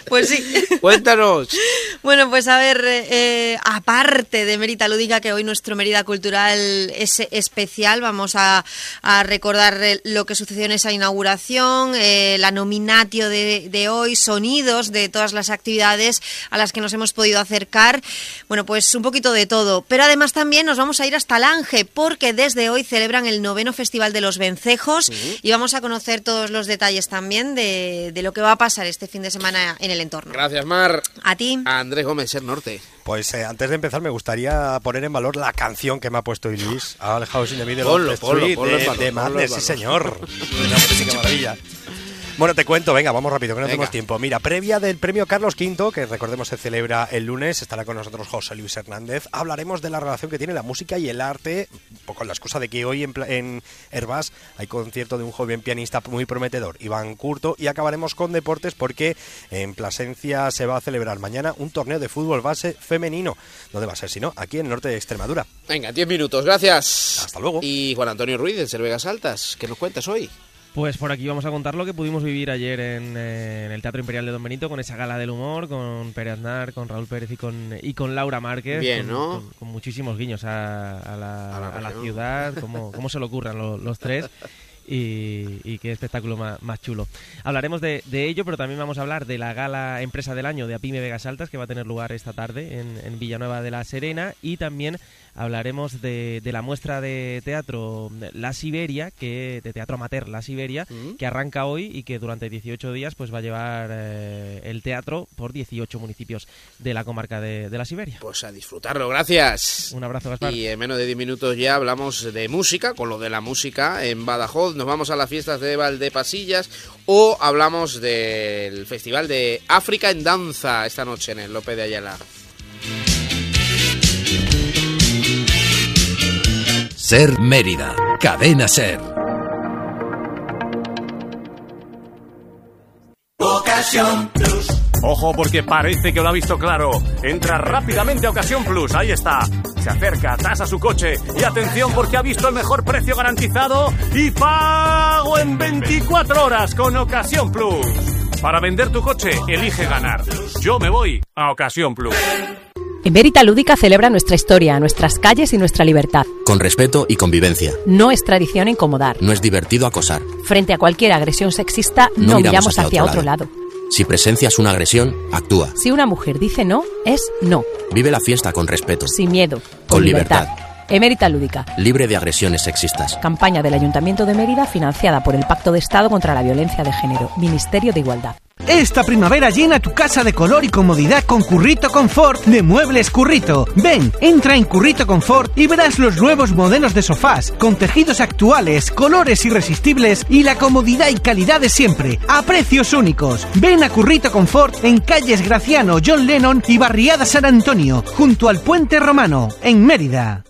Pues sí. Cuéntanos. Bueno, pues a ver, eh, aparte de Mérida Lúdica, que hoy nuestro Mérida Cultural es especial, vamos a, a recordar lo que sucedió en esa inauguración, eh, la nominatio de, de hoy, sonidos de todas las actividades a las que nos hemos podido acercar. Bueno, pues un poquito de todo. Pero además también nos vamos a ir hasta Lange, porque desde hoy celebran el noveno Festival de los Vencejos uh-huh. y vamos a conocer todos los detalles también de, de lo que va a pasar este fin de semana en el entorno. Gracias, Mar. A ti. A Andrés Gómez, Ser Norte. Pues eh, antes de empezar me gustaría poner en valor la canción que me ha puesto hoy Luis, All House in the Middle of the Street, de, de Madness, sí señor. Qué maravilla. Bueno, te cuento, venga, vamos rápido, que no venga. tenemos tiempo. Mira, previa del premio Carlos Quinto, que recordemos se celebra el lunes, estará con nosotros José Luis Hernández. Hablaremos de la relación que tiene la música y el arte, un poco la excusa de que hoy en, en Herbás hay concierto de un joven pianista muy prometedor, Iván Curto, y acabaremos con deportes porque en Plasencia se va a celebrar mañana un torneo de fútbol base femenino. ¿Dónde va a ser si no? Aquí en el norte de Extremadura. Venga, diez minutos, gracias. Hasta luego. Y Juan Antonio Ruiz, del Ser Vegas Altas, ¿qué nos cuentas hoy? Pues por aquí vamos a contar lo que pudimos vivir ayer en, eh, en el Teatro Imperial de Don Benito, con esa gala del humor, con Pere Aznar, con Raúl Pérez y con, y con Laura Márquez. Bien, con, ¿no? Con, con muchísimos guiños a, a, la, a, la, a la ciudad, cómo, cómo se le ocurran los, los tres. Y, y qué espectáculo más, más chulo. Hablaremos de, de ello, pero también vamos a hablar de la gala Empresa del Año de Apime Vegas Altas, que va a tener lugar esta tarde en, en Villanueva de la Serena, y también hablaremos de, de la muestra de teatro La Siberia, que de teatro amateur La Siberia, mm. que arranca hoy y que durante dieciocho días pues va a llevar eh, el teatro por dieciocho municipios de la comarca de, de La Siberia. Pues a disfrutarlo, gracias. Un abrazo, Gaspar. Y en menos de diez minutos ya hablamos de música, con lo de la música en Badajoz. Nos vamos a las fiestas de Valdepasillas o hablamos del Festival de África en Danza esta noche en el López de Ayala. Ser Mérida, Cadena Ser. Ocasión Plus. Ojo, porque parece que lo ha visto claro. Entra rápidamente a Ocasión Plus, ahí está. Se acerca, tasa su coche y atención porque ha visto el mejor precio garantizado y pago en veinticuatro horas con Ocasión Plus. Para vender tu coche, elige ganar. Yo me voy a Ocasión Plus. En Mérida Lúdica celebra nuestra historia, nuestras calles y nuestra libertad. Con respeto y convivencia. No es tradición incomodar. No es divertido acosar. Frente a cualquier agresión sexista, no, no miramos, miramos hacia, hacia otro, otro lado. lado. Si presencias una agresión, actúa. Si una mujer dice no, es no. Vive la fiesta con respeto. Sin miedo. Con, con libertad. libertad. Emérita Lúdica. Libre de agresiones sexistas. Campaña del Ayuntamiento de Mérida financiada por el Pacto de Estado contra la Violencia de Género. Ministerio de Igualdad. Esta primavera llena tu casa de color y comodidad con Currito Confort de Muebles Currito. Ven, entra en Currito Confort y verás los nuevos modelos de sofás con tejidos actuales, colores irresistibles y la comodidad y calidad de siempre, a precios únicos. Ven a Currito Confort en calles Graciano, John Lennon y Barriada San Antonio, junto al Puente Romano, en Mérida.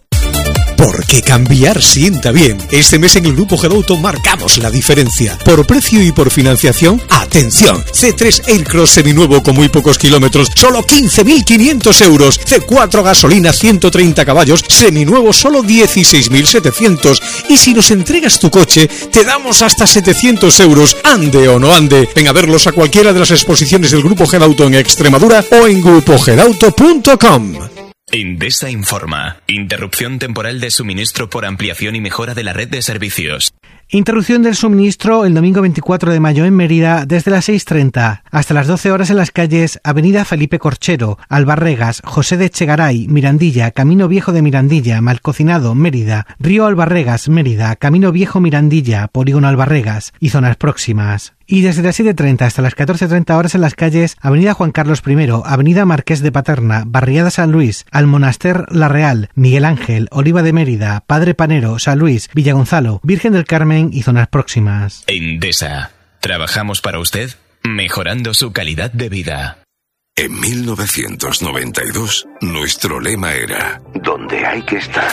Porque cambiar sienta bien. Este mes en el Grupo Gedauto marcamos la diferencia. Por precio y por financiación, ¡atención! C tres Aircross seminuevo con muy pocos kilómetros, solo quince mil quinientos euros. C cuatro gasolina ciento treinta caballos, seminuevo solo dieciséis mil setecientos. Y si nos entregas tu coche, te damos hasta setecientos euros. Ande o no ande. Ven a verlos a cualquiera de las exposiciones del Grupo Gedauto en Extremadura o en grupo gedauto punto com. Endesa informa. Interrupción temporal de suministro por ampliación y mejora de la red de servicios. Interrupción del suministro el domingo veinticuatro de mayo en Mérida desde las seis treinta hasta las doce horas en las calles Avenida Felipe Corchero, Albarregas, José de Echegaray, Mirandilla, Camino Viejo de Mirandilla, Malcocinado, Mérida, Río Albarregas, Mérida, Camino Viejo Mirandilla, Polígono Albarregas y zonas próximas. Y desde las siete treinta hasta las catorce treinta horas en las calles Avenida Juan Carlos primero, Avenida Marqués de Paterna, Barriada San Luis, Almonaster La Real, Miguel Ángel, Oliva de Mérida, Padre Panero, San Luis, Villagonzalo, Virgen del Carmen y zonas próximas. Endesa. Trabajamos para usted, mejorando su calidad de vida. En mil novecientos noventa y dos, nuestro lema era «Donde hay que estar».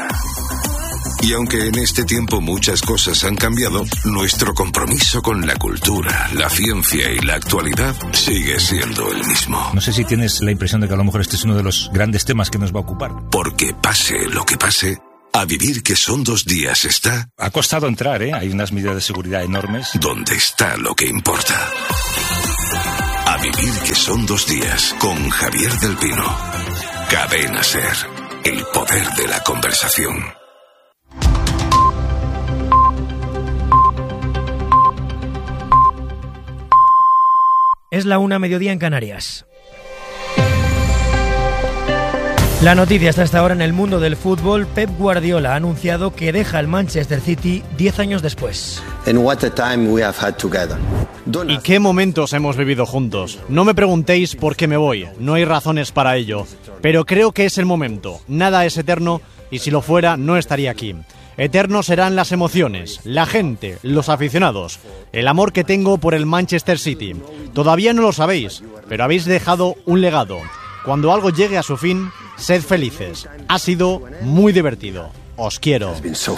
Y aunque en este tiempo muchas cosas han cambiado, nuestro compromiso con la cultura, la ciencia y la actualidad sigue siendo el mismo. No sé si tienes la impresión de que a lo mejor este es uno de los grandes temas que nos va a ocupar. Porque pase lo que pase, a vivir que son dos días está... Ha costado entrar, ¿eh? Hay unas medidas de seguridad enormes. Donde está lo que importa. A vivir que son dos días con Javier del Pino. Cadena SER, el poder de la conversación. Es la una, mediodía en Canarias. La noticia está hasta ahora en el mundo del fútbol. Pep Guardiola ha anunciado que deja el Manchester City diez años después. And what a time we have had together. ¿Y qué momentos hemos vivido juntos? No me preguntéis por qué me voy, no hay razones para ello. Pero creo que es el momento. Nada es eterno y si lo fuera no estaría aquí. Eternos serán las emociones, la gente, los aficionados, el amor que tengo por el Manchester City. Todavía no lo sabéis, pero habéis dejado un legado. Cuando algo llegue a su fin, sed felices. Ha sido muy divertido. Os quiero.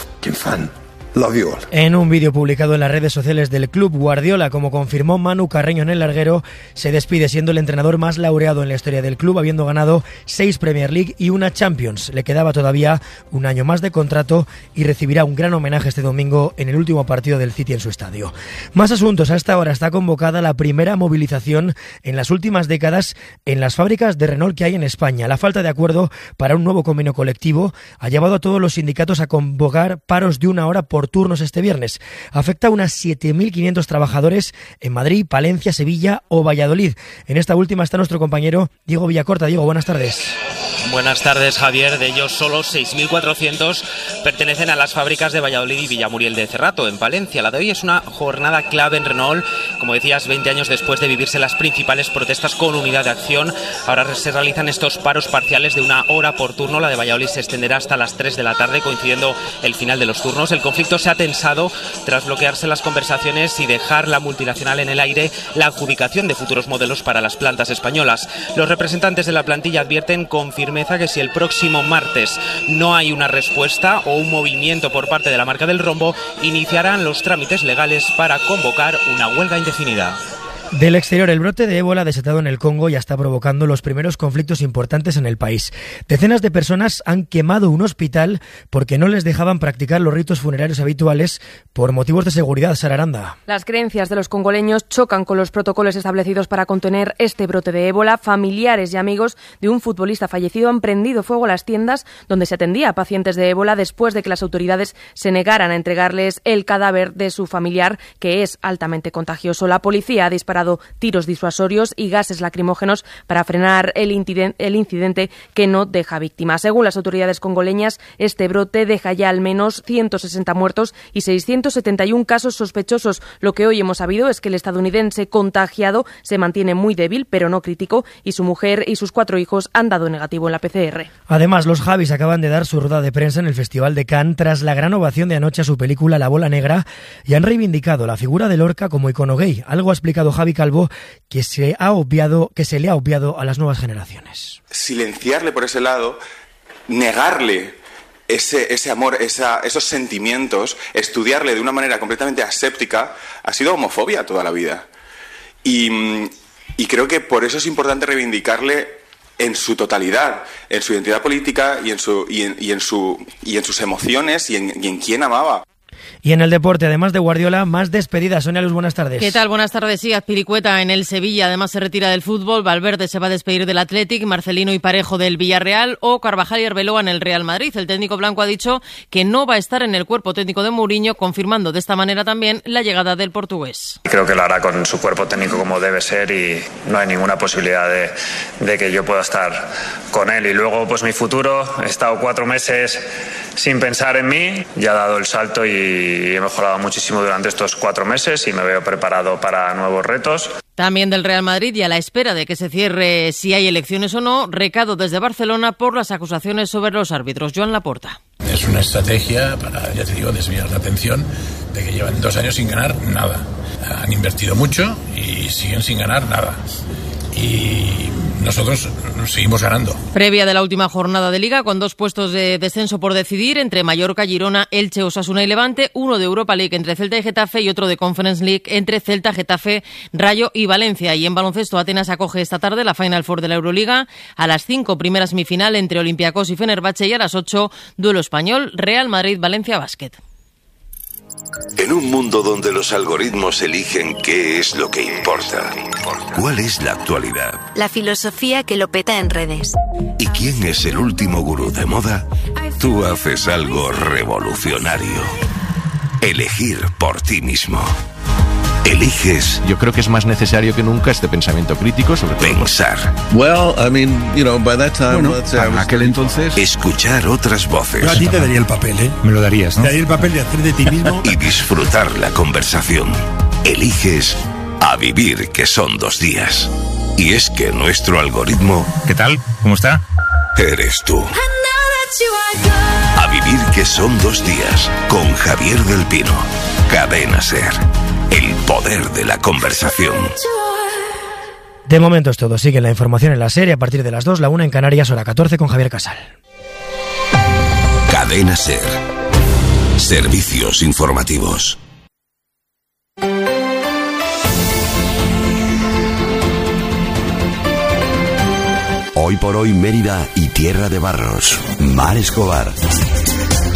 En un vídeo publicado en las redes sociales del club, Guardiola, como confirmó Manu Carreño en El Larguero, se despide siendo el entrenador más laureado en la historia del club, habiendo ganado seis Premier League y una Champions. Le quedaba todavía un año más de contrato y recibirá un gran homenaje este domingo en el último partido del City en su estadio. Más asuntos. Hasta ahora está convocada la primera movilización en las últimas décadas en las fábricas de Renault que hay en España. La falta de acuerdo para un nuevo convenio colectivo ha llevado a todos los sindicatos a convocar paros de una hora por turnos este viernes. Afecta a unas siete mil quinientos trabajadores en Madrid, Palencia, Sevilla o Valladolid. En esta última está nuestro compañero Diego Villacorta. Diego, buenas tardes. Buenas tardes, Javier. De ellos, solo seis mil cuatrocientos pertenecen a las fábricas de Valladolid y Villamuriel de Cerrato, en Palencia. La de hoy es una jornada clave en Renault. Como decías, veinte años después de vivirse las principales protestas con unidad de acción, ahora se realizan estos paros parciales de una hora por turno. La de Valladolid se extenderá hasta las tres de la tarde, coincidiendo el final de los turnos. El conflicto se ha tensado tras bloquearse las conversaciones y dejar la multinacional en el aire la adjudicación de futuros modelos para las plantas españolas. Los representantes de la plantilla advierten con firmeza que si el próximo martes no hay una respuesta o un movimiento por parte de la marca del rombo, iniciarán los trámites legales para convocar una huelga indefinida. Del exterior, el brote de ébola desatado en el Congo ya está provocando los primeros conflictos importantes en el país. Decenas de personas han quemado un hospital porque no les dejaban practicar los ritos funerarios habituales por motivos de seguridad. Sara Aranda. Las creencias de los congoleños chocan con los protocolos establecidos para contener este brote de ébola. Familiares y amigos de un futbolista fallecido han prendido fuego a las tiendas donde se atendía a pacientes de ébola después de que las autoridades se negaran a entregarles el cadáver de su familiar, que es altamente contagioso. La policía ha disparado tiros disuasorios y gases lacrimógenos para frenar el incidente, el incidente que no deja víctimas. Según las autoridades congoleñas, este brote deja ya al menos ciento sesenta muertos y seiscientos setenta y uno casos sospechosos. Lo que hoy hemos sabido es que el estadounidense contagiado se mantiene muy débil, pero no crítico, y su mujer y sus cuatro hijos han dado negativo en la P C R. Además, los Javis acaban de dar su rueda de prensa en el Festival de Cannes tras la gran ovación de anoche a su película La Bola Negra y han reivindicado la figura de Lorca como icono gay. Algo ha explicado Javi Calvo que se ha obviado, que se le ha obviado a las nuevas generaciones. Silenciarle por ese lado, negarle ese, ese amor, esa, esos sentimientos, estudiarle de una manera completamente aséptica, ha sido homofobia toda la vida. Y, y creo que por eso es importante reivindicarle en su totalidad, en su identidad política y en, su, y en, y en, su, y en sus emociones y en, y en quién amaba. Y en el deporte, además de Guardiola, más despedidas. Sonia Luz, buenas tardes. ¿Qué tal? Buenas tardes. Sí, Azpilicueta en el Sevilla, además se retira del fútbol. Valverde se va a despedir del Athletic, Marcelino y Parejo del Villarreal o Carvajal y Arbeloa en el Real Madrid. El técnico blanco ha dicho que no va a estar en el cuerpo técnico de Mourinho, confirmando de esta manera también la llegada del portugués. Creo que lo hará con su cuerpo técnico como debe ser y no hay ninguna posibilidad de, de que yo pueda estar con él. Y luego, pues mi futuro, he estado cuatro meses sin pensar en mí, ya he dado el salto y he mejorado muchísimo durante estos cuatro meses y me veo preparado para nuevos retos. También del Real Madrid y a la espera de que se cierre si hay elecciones o no, recado desde Barcelona por las acusaciones sobre los árbitros. Joan Laporta. Es una estrategia para, ya te digo, desviar la atención de que llevan dos años sin ganar nada. Han invertido mucho y siguen sin ganar nada. Y nosotros seguimos ganando. Previa de la última jornada de Liga, con dos puestos de descenso por decidir entre Mallorca, Girona, Elche, Osasuna y Levante, uno de Europa League entre Celta y Getafe y otro de Conference League entre Celta, Getafe, Rayo y Valencia. Y en baloncesto, Atenas acoge esta tarde la Final Four de la Euroliga. A las cinco, primera semifinal entre Olympiacos y Fenerbahce, y a las ocho, duelo español, Real Madrid-Valencia Basket. En un mundo donde los algoritmos eligen qué es lo que importa, ¿cuál es la actualidad? La filosofía que lo peta en redes. ¿Y quién es el último gurú de moda? Tú haces algo revolucionario. Elegir por ti mismo. Eliges. Yo creo que es más necesario que nunca este pensamiento crítico sobre todo. Pensar. Well, I mean, you know, by that time, Bueno, let's say I en was- aquel entonces. Escuchar otras voces. Yo a ti te daría el papel, ¿eh? Me lo darías, ¿no? Te daría el papel de hacer de ti mismo. Y disfrutar la conversación. Eliges a vivir, que son dos días. Y es que nuestro algoritmo. ¿Qué tal? ¿Cómo está? Eres tú. A vivir, que son dos días. Con Javier del Pino. Cadena Ser. El poder de la conversación. De momento es todo. Sigue la información en la serie a partir de las dos, la una en Canarias, hora catorce, con Javier Casal. Cadena Ser. Servicios informativos. Hoy por hoy Mérida y Tierra de Barros. Mar Escobar.